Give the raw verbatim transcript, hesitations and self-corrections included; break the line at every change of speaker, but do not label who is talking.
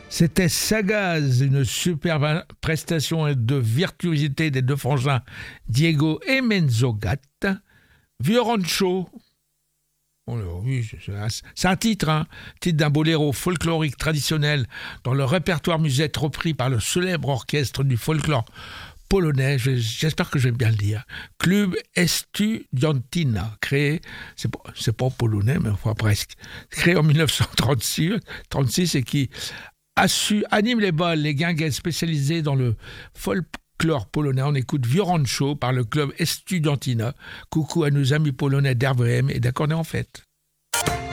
C'était Sagaz, une superbe prestation de virtuosité des deux frangins Diego et Menzogat. Viorancho. Oh, oui, c'est un titre, hein, titre d'un boléro folklorique traditionnel dont le répertoire musette repris par le célèbre orchestre du folklore polonais, j'espère que je vais bien le dire, Club Estudiantina, créé, c'est pas, c'est pas polonais, mais enfin presque, créé en dix-neuf cent trente-six, trente-six et qui a su, anime les balles, les guinguettes spécialisées dans le folklore polonais. On écoute Viorancho par le Club Estudiantina. Coucou à nos amis polonais d'R V M et d'accordéon en fête.